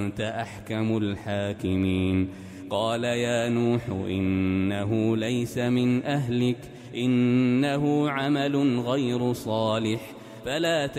وأنت أحكم الحاكمين. قال يا نوح إنه ليس من أهلك إنه عمل غير صالح فلا